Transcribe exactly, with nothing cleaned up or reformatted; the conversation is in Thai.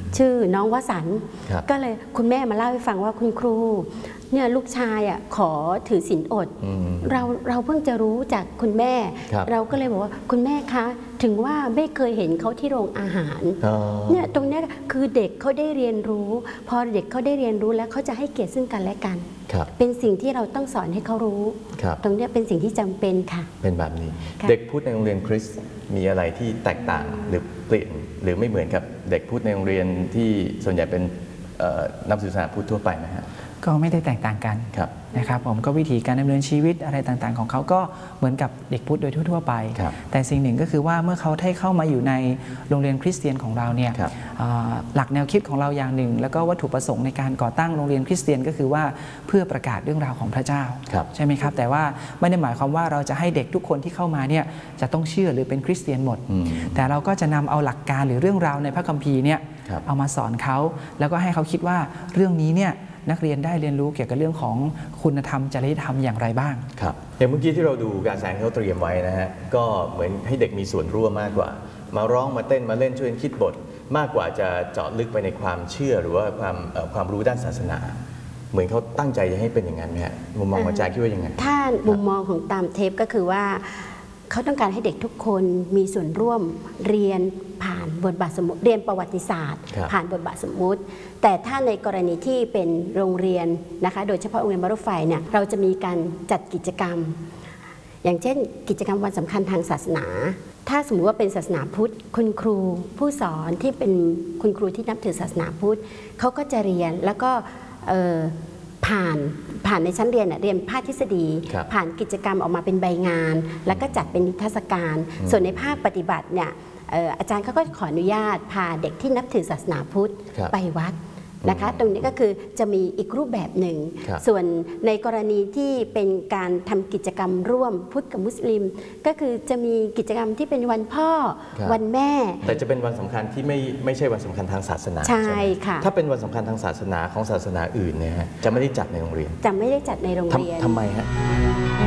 ชื่อน้องวสันต์ก็เลยคุณแม่มาเล่าให้ฟังว่าคุณครูเนี่ยลูกชายอ่ะขอถือศีลอดเราเราเพิ่งจะรู้จากคุณแม่เราก็เลยบอกว่าคุณแม่คะถึงว่าไม่เคยเห็นเขาที่โรงอาหารเนี่ยตรงนี้คือเด็กเขาได้เรียนรู้พอเด็กเขาได้เรียนรู้แล้วเขาจะให้เกียรติซึ่งกันและกันเป็นสิ่งที่เราต้องสอนให้เขารู้ตรงนี้เป็นสิ่งที่จำเป็นค่ะเป็นแบบนี้เด็กพุทธในโรงเรียนคริสต์มีอะไรที่แตกต่างหรือเปลี่ยนหรือไม่เหมือนกับเด็กพุทธในโรงเรียนที่ส่วนใหญ่เป็นนักศึกษาพุทธทั่วไปไหมครับก็ไม่ได้แตกต่างกันนะครับผมก็วิธีการดำเนินชีวิตอะไรต่างๆของเขาก็เหมือนกับเด็กพุทธโดยทั่วๆไปแต่สิ่งหนึ่งก็คือว่าเมื่อเขาได้เข้ามาอยู่ในโรงเรียนคริสเตียนของเราเนี่ยหลักแนวคิดของเราอย่างหนึ่งแล้วก็วัตถุประสงค์ในการก่อตั้งโรงเรียนคริสเตียนก็คือว่าเพื่อประกาศเรื่องราวของพระเจ้าใช่ไหมครับแต่ว่าไม่ได้หมายความว่าเราจะให้เด็กทุกคนที่เข้ามาเนี่ยจะต้องเชื่อหรือเป็นคริสเตียนหมดแต่เราก็จะนำเอาหลักการหรือเรื่องราวในพระคัมภีร์เนี่ยเอามาสอนเขาแล้วก็ให้เขาคิดว่าเรื่องนี้เนี่ยนักเรียนได้เรียนรู้เกี่ยวกับเรื่องของคุณธรรมจริยธรรมอย่างไรบ้างครับอย่างเมื่อกี้ที่เราดูการแสดงที่เขาเตรียมไว้นะฮะก็เหมือนให้เด็กมีส่วนร่วมมากกว่ามาร้องมาเต้นมาเล่นช่วยคิดบทมากกว่าจะเจาะลึกไปในความเชื่อหรือว่าความความรู้ด้านศาสนาเหมือนเขาตั้งใจจะให้เป็นอย่างนั้นไหมฮะมุมมองของอาจารย์คิดว่ายังไงถ้ามุมมองของตามเทปก็คือว่าเขาต้องการให้เด็กทุกคนมีส่วนร่วมเรียนผ่านบทบาทสมมติเรียนประวัติศาสตร์ผ่านบทบาทสมมุติแต่ถ้าในกรณีที่เป็นโรงเรียนนะคะโดยเฉพาะโรงเรียนบ้านรถไฟเนี่ยเราจะมีการจัดกิจกรรมอย่างเช่นกิจกรรมวันสำคัญทางศาสนาถ้าสมมติว่าเป็นศาสนาพุทธคุณครูผู้สอนที่เป็นคุณครูที่นับถือศาสนาพุทธเขาก็จะเรียนแล้วก็ผ่านผ่านในชั้นเรียนเรียนภาคทฤษฎีผ่านกิจกรรมออกมาเป็นใบงานแล้วก็จัดเป็นนิทรรศการส่วนในภาคปฏิบัติเนี่ยอาจารย์เขาก็ขออนุญาตพาเด็กที่นับถือศาสนาพุทธไปวัดนะคะตรงนี้ก็คือจะมีอีกรูปแบบหนึ่งส่วนในกรณีที่เป็นการทำกิจกรรมร่วมพุทธกับมุสลิมก็คือจะมีกิจกรรมที่เป็นวันพ่อวันแม่แต่จะเป็นวันสำคัญที่ไม่ไม่ใช่วันสำคัญทางศาสนาใช่ค่ะถ้าเป็นวันสำคัญทางศาสนาของศาสนาอื่นเนี่ยจะไม่ได้จัดในโรงเรียนจะไม่ได้จัดในโรงเรียนทำไมฮะ